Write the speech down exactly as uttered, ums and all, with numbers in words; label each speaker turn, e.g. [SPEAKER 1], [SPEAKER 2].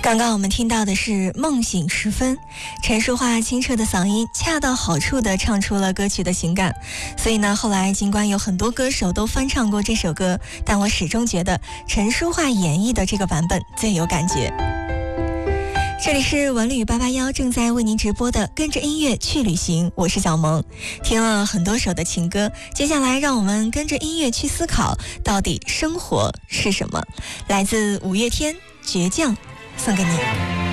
[SPEAKER 1] 刚刚我们听到的是梦醒时分，陈淑桦清澈的嗓音恰到好处地唱出了歌曲的情感。所以呢，后来尽管有很多歌手都翻唱过这首歌，但我始终觉得陈淑桦演绎的这个版本最有感觉。这里是文旅八八幺正在为您直播的跟着音乐去旅行，我是小萌。听了很多首的情歌，接下来让我们跟着音乐去思考，到底生活是什么。来自五月天《倔强》，送给你。